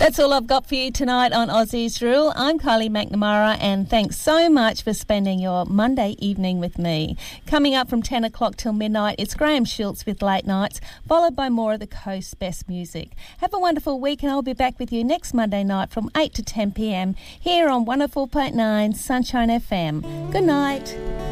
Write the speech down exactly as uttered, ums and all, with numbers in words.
That's all I've got for you tonight on Aussie's Rule. I'm Kylie McNamara, and thanks so much for spending your Monday evening with me. Coming up from ten o'clock till midnight, it's Graham Schultz with Late Nights, followed by more of the Coast's best music. Have a wonderful week, and I'll be back with you next Monday night from eight to ten p.m. here on one oh four point nine Sunshine F M. Good night.